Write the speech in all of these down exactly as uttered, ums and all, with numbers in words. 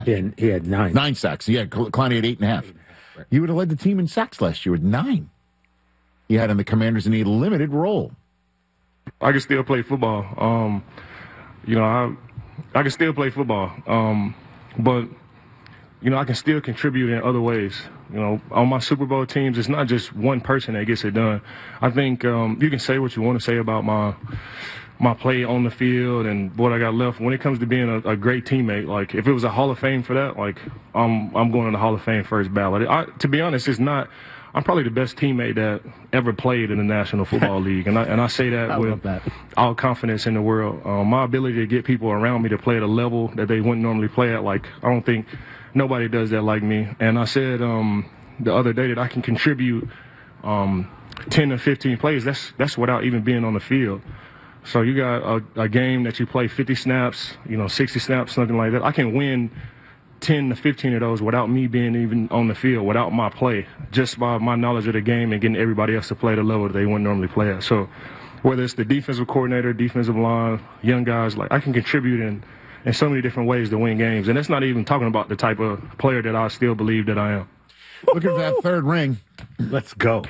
He had, he had nine. Nine sacks. Yeah, Clowney had eight and a half. Right. You would have led the team in sacks last year with nine. He had in the Commanders in a limited role. I can still play football. Um, you know, I I can still play football. Um, but, you know, I can still contribute in other ways. You know, on my Super Bowl teams, it's not just one person that gets it done. I think um, you can say what you want to say about my my play on the field and what I got left. When it comes to being a, a great teammate, like if it was a Hall of Fame for that, like I'm I'm going to the Hall of Fame first ballot. I, to be honest, it's not. I'm probably the best teammate that ever played in the National Football League, and I and I say that I with that. all confidence in the world. Um, my ability to get people around me to play at a level that they wouldn't normally play at, like I don't think nobody does that like me. And I said um, the other day that I can contribute um, ten to fifteen plays. That's that's without even being on the field. So you got a, a game that you play fifty snaps, you know, sixty snaps, something like that. I can win ten to fifteen of those without me being even on the field, without my play, just by my knowledge of the game and getting everybody else to play the level that they wouldn't normally play at. So whether it's the defensive coordinator, defensive line, young guys, like I can contribute in, in so many different ways to win games. And that's not even talking about the type of player that I still believe that I am. Looking for that third ring. Let's go.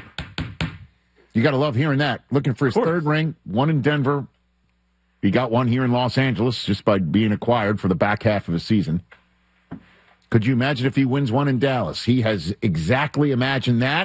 You got to love hearing that. Looking for his third ring, one in Denver. He got one here in Los Angeles just by being acquired for the back half of the season. Could you imagine if he wins one in Dallas? He has exactly imagined that.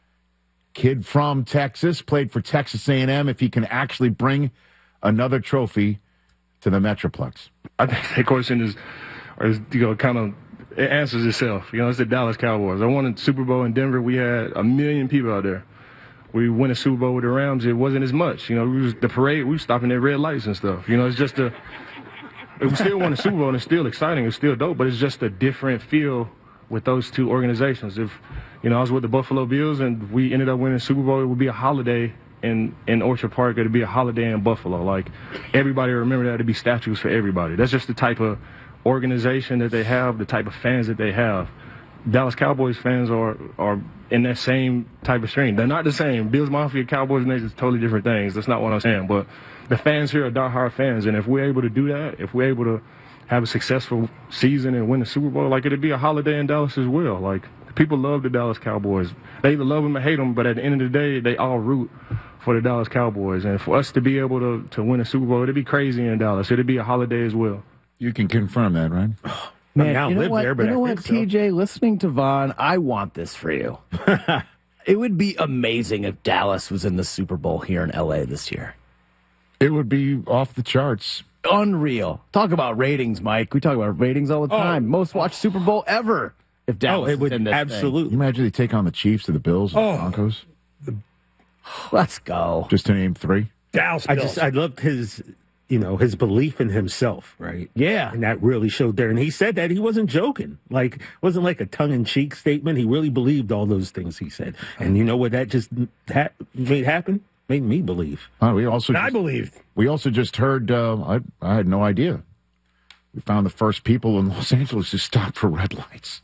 Kid from Texas, played for Texas A and M. If he can actually bring another trophy to the Metroplex. I think that question is, is you know, kind of, it answers itself. You know, it's the Dallas Cowboys. I won a Super Bowl in Denver. We had a million people out there. We win a Super Bowl with the Rams. It wasn't as much. You know, we was, the parade, we were stopping at red lights and stuff. You know, it's just a... We still won a Super Bowl, and it's still exciting. It's still dope, but it's just a different feel with those two organizations. If, you know, I was with the Buffalo Bills, and we ended up winning a Super Bowl, it would be a holiday in, in Orchard Park. It would be a holiday in Buffalo. Like, everybody remember that. It'd be statues for everybody. That's just the type of organization that they have, the type of fans that they have. Dallas Cowboys fans are are in that same type of strain. They're not the same. Bills Mafia, Cowboys Nation is totally different things. That's not what I'm saying, but the fans here are diehard fans, and if we're able to do that, if we're able to have a successful season and win the Super Bowl, like it'd be a holiday in Dallas as well. Like people love the Dallas Cowboys. They either love them or hate them, but at the end of the day, they all root for the Dallas Cowboys. And for us to be able to to win a Super Bowl, it'd be crazy in Dallas. It'd be a holiday as well. You can confirm that, right? Man, I you know live what, there, but you know I what, think so. T J, listening to Vaughn, I want this for you. It would be amazing if Dallas was in the Super Bowl here in L A this year. It would be off the charts. Unreal. Talk about ratings, Mike. We talk about ratings all the time. Oh. Most watched Super Bowl ever. If Dallas oh, it would in this absolutely. Can you imagine they take on the Chiefs or the Bills and Oh. the Broncos? Let's go. Just to name three. Dallas I Bills. just I loved his you know his belief in himself, right? Yeah. And that really showed there. And he said that he wasn't joking. Like it wasn't like a tongue in cheek statement. He really believed all those things he said. And you know what that just ha- made happen? Made me believe. Uh, we also I just, believed. We also just heard. Uh, I I had no idea. We found the first people in Los Angeles who stopped for red lights.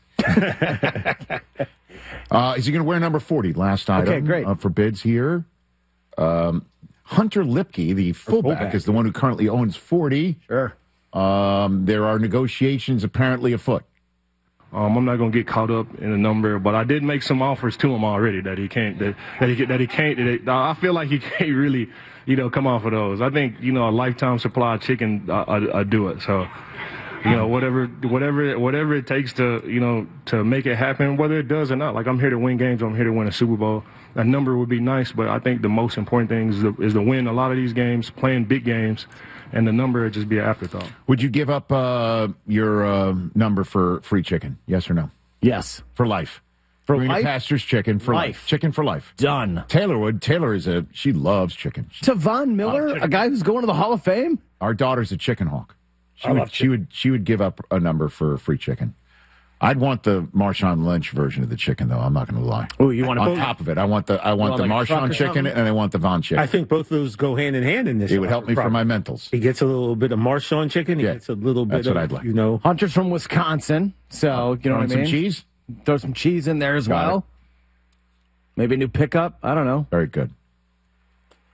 uh, is he going to wear number forty? Last item. Okay, great. Uh, for bids here. Um, Hunter Lipke, the fullback, fullback, is the one who currently owns forty. Sure. Um, there are negotiations apparently afoot. Um, I'm not gonna get caught up in a number, but I did make some offers to him already that he can't that, that he that he can't. That, I feel like he can't really, you know, come off of those. I think you know a lifetime supply of chicken. I, I, I do it. So, you know, whatever whatever whatever it takes to you know to make it happen, whether it does or not. Like I'm here to win games. I'm here to win a Super Bowl. A number would be nice, but I think the most important thing is to, is to win a lot of these games, playing big games. And the number would just be an afterthought. Would you give up uh, your uh, number for free chicken? Yes or no? Yes. For life. For Greener life? Pastures chicken for life. Life. Chicken for life. Done. Taylor would. Taylor is a, she loves chicken. She, To Von Miller, a guy who's going to the Hall of Fame? our daughter's a chicken hawk. She I would, love she would, she would give up a number for free chicken. I'd want the Marshawn Lynch version of the chicken, though. I'm not going to lie. Oh, you want to On top of it, I want the, I want want the like a truck Marshawn or chicken something? and I want the Von chicken. I think both of those go hand in hand in this. It would help me for problem. my mentals. He gets a little bit of Marshawn chicken. He Yeah, gets a little bit that's of, what I'd like. you know. Hunter's from Wisconsin, so you know Want what I mean? some cheese? Throw some cheese in there as Got well. it. Maybe a new pickup. I don't know. Very good.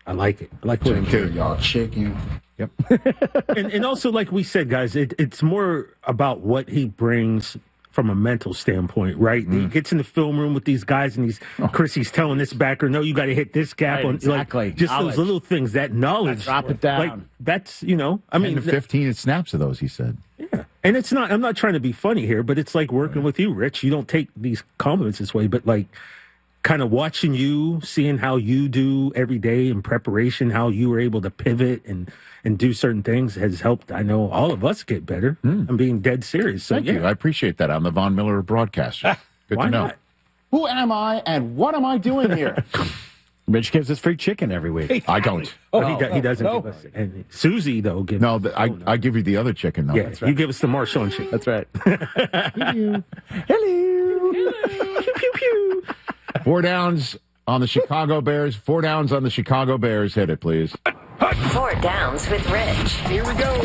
I like it. I like what I'm doing. Y'all chicken. Yep. and, and also, like we said, guys, it, it's more about what he brings from a mental standpoint, right? Mm. He gets in the film room with these guys, and he's oh. Chris, he's telling this backer, no, you got to hit this gap right, on exactly. like, just knowledge. those little things, that knowledge. Drop it down. Like, that's, you know, I mean, ten to fifteen snaps of those, he said. Yeah. And it's not, I'm not trying to be funny here, but it's like working right. with you, Rich. You don't take these compliments this way, but like kind of watching you, seeing how you do every day in preparation, how you were able to pivot and, and do certain things has helped, I know, all of us get better. Mm. I'm being dead serious. So, Thank yeah. you. I appreciate that. I'm the Von Miller broadcaster. Good Why to know. Not? Who am I and what am I doing here? Rich gives us free chicken every week. I don't. Oh, no, he, do, he doesn't no. give us it. And Susie, though, gives No, the, I, oh, no, I give you the other chicken, though. Yeah, That's right. You give us the Marshawn chicken. That's right. Hello. Hello. Pew, pew, pew. Four downs on the Chicago Bears. Four downs on the Chicago Bears. Hit it, please. Four downs with Rich. Here we go.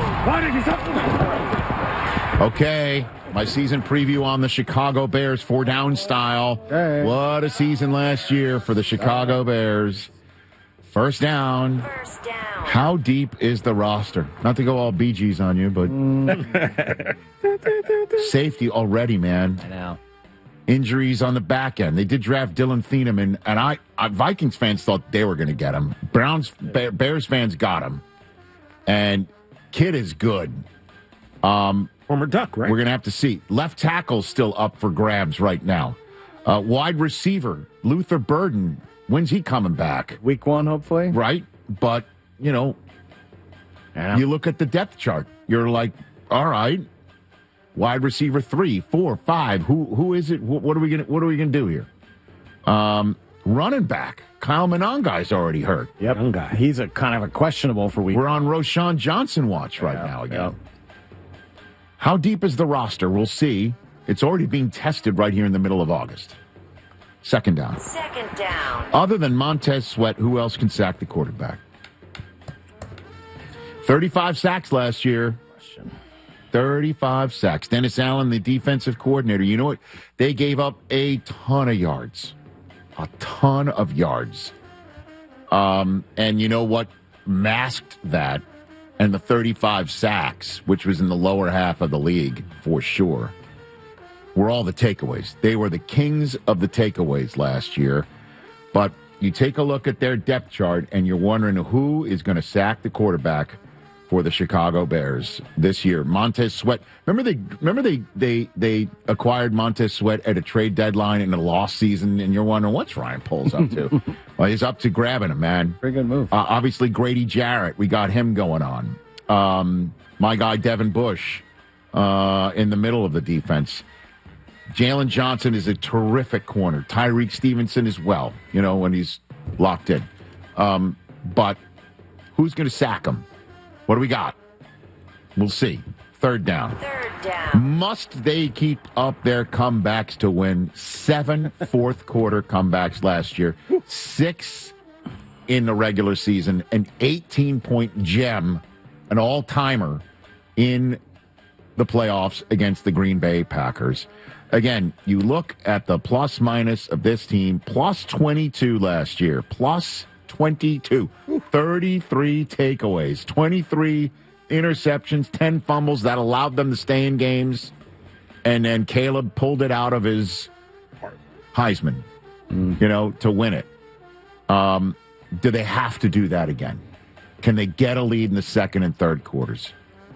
Okay, my season preview on the Chicago Bears, four down style. Hey. What a season last year for the Chicago Bears. First down. First down. How deep is the roster? Not to go all Bee Gees on you, but safety already, man. I know. Injuries on the back end. They did draft Dylan Thieneman, and, and I, I Vikings fans thought they were going to get him. Browns, Bear, Bears fans got him. And Kid is good. Um, Former Duck, right? We're going to have to see. Left tackle's still up for grabs right now. Uh, wide receiver, Luther Burden. When's he coming back? Week one, hopefully. Right? But, you know, Yeah. you look at the depth chart. You're like, all right. Wide receiver three, four, five. Who who is it? What, what are we gonna What are we gonna do here? Um, running back, Kyle Monongai's already hurt. Yep. Young guy. He's a kind of a questionable for week. We're on Roshan Johnson watch right Yeah, now again. yeah. How deep is the roster? We'll see. It's already being tested right here in the middle of August. Second down. Second down. Other than Montez Sweat, who else can sack the quarterback? thirty-five sacks last year. thirty-five sacks. Dennis Allen, the defensive coordinator. You know what? They gave up a ton of yards. A ton of yards. Um, and you know what masked that? And the thirty-five sacks, which was in the lower half of the league for sure, were all the takeaways. They were the kings of the takeaways last year. But you take a look at their depth chart, and you're wondering who is going to sack the quarterback for the Chicago Bears this year. Montez Sweat. Remember they remember they they they acquired Montez Sweat at a trade deadline in the lost season, and you're wondering what's Ryan Poles up to? Well, he's up to grabbing him, man. Very good move. Uh, obviously, Grady Jarrett. We got him going on. Um, my guy Devin Bush uh, in the middle of the defense. Jalen Johnson is a terrific corner. Tyreek Stevenson as well. You know when he's locked in. Um, but who's going to sack him? What do we got? We'll see. Third down. Third down. Must they keep up their comebacks to win? Seven fourth quarter comebacks last year. Six in the regular season. An eighteen-point gem. An all-timer in the playoffs against the Green Bay Packers. Again, you look at the plus-minus of this team. Plus twenty-two last year. Plus twenty-two. thirty-three takeaways, twenty-three interceptions, ten fumbles that allowed them to stay in games. And then Caleb pulled it out of his Heisman, mm. you know, to win it. Um, do they have to do that again? Can they get a lead in the second and third quarters?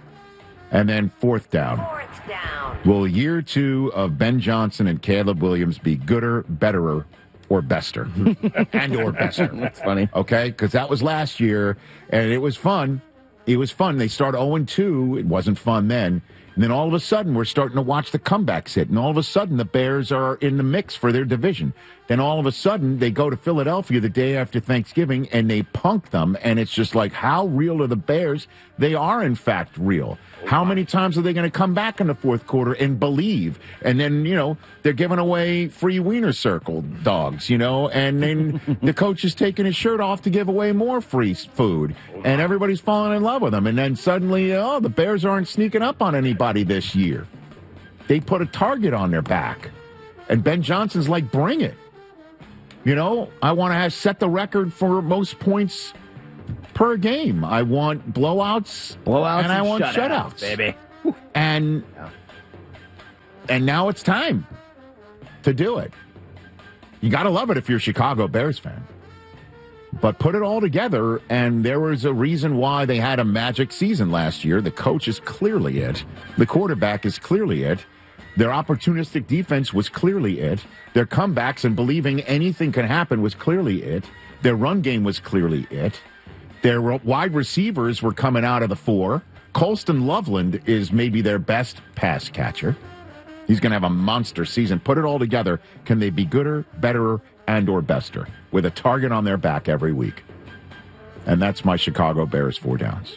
And then fourth down. Fourth down. Will year two of Ben Johnson and Caleb Williams be gooder, betterer, or bester? and or bester. That's funny. Okay, because that was last year, and it was fun. It was fun. They started oh and two. It wasn't fun then. And then all of a sudden, we're starting to watch the comebacks hit. And all of a sudden, the Bears are in the mix for their division. Then all of a sudden, they go to Philadelphia the day after Thanksgiving, and they punk them. And it's just like, how real are the Bears? They are, in fact, real. How many times are they going to come back in the fourth quarter and believe? And then, you know, they're giving away free Wiener Circle dogs, you know, and then the coach is taking his shirt off to give away more free food. And everybody's falling in love with them. And then suddenly, oh, the Bears aren't sneaking up on anybody this year. They put a target on their back. And Ben Johnson's like, bring it. You know, I want to set the record for most points per game. I want blowouts, Blowouts and I want shutouts, shutouts, baby. And and now it's time to do it. You got to love it if you're a Chicago Bears fan. But put it all together, and there was a reason why they had a magic season last year. The coach is clearly it. The quarterback is clearly it. Their opportunistic defense was clearly it. Their comebacks and believing anything can happen was clearly it. Their run game was clearly it. Their wide receivers were coming out of the four. Colston Loveland is maybe their best pass catcher. He's going to have a monster season. Put it all together. Can they be gooder, betterer, and or bester with a target on their back every week? And that's my Chicago Bears four downs.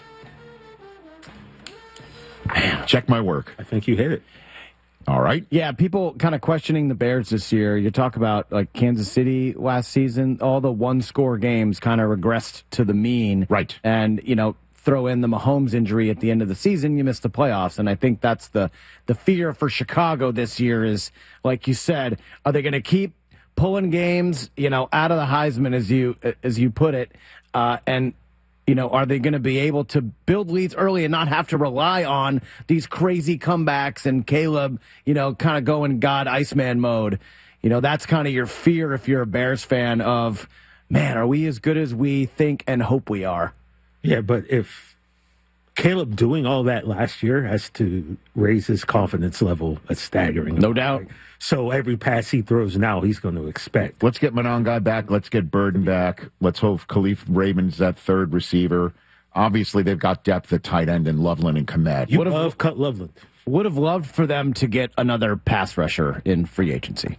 Man, check my work. I think you hit it. All right. Yeah, people kind of questioning the Bears this year. You talk about like Kansas City last season, all the one-score games kind of regressed to the mean. Right. And, you know, throw in the Mahomes injury at the end of the season, you miss the playoffs. And I think that's the, the fear for Chicago this year is, like you said, are they going to keep pulling games, you know, out of the Heisman, as you as you put it, uh, and, you know, are they going to be able to build leads early and not have to rely on these crazy comebacks and Caleb, you know, kind of going God Iceman mode? You know, that's kind of your fear if you're a Bears fan of, man, are we as good as we think and hope we are? Yeah, but if Caleb doing all that last year has to raise his confidence level, that's staggering. No doubt. So every pass he throws now, he's going to expect. Let's get Monongai back. Let's get Burden back. Let's hope Khalif Raymond's that third receiver. Obviously, they've got depth at tight end in Loveland and Komet. You would have cut Loveland. Would have loved for them to get another pass rusher in free agency.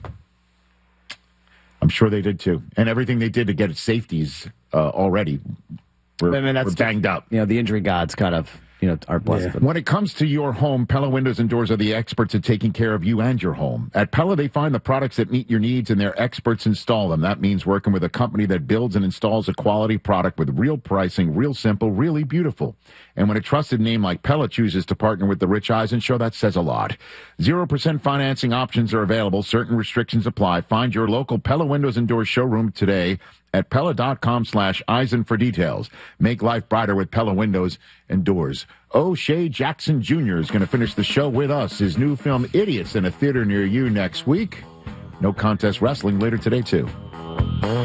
I'm sure they did too. And everything they did to get safeties uh, already were, I mean, that's were banged the, up. You know, the injury gods kind of, you know, are blessed. Yeah. With. When it comes to your home, Pella Windows and Doors are the experts at taking care of you and your home. At Pella, they find the products that meet your needs and their experts install them. That means working with a company that builds and installs a quality product with real pricing, real simple, really beautiful. And when a trusted name like Pella chooses to partner with the Rich Eisen Show, that says a lot. zero percent financing options are available. Certain restrictions apply. Find your local Pella Windows and Doors showroom today at Pella.com slash Eisen for details. Make life brighter with Pella Windows and Doors. O'Shea Jackson Junior is going to finish the show with us. His new film, Idiots, in a theater near you next week. No Contest Wrestling later today, too.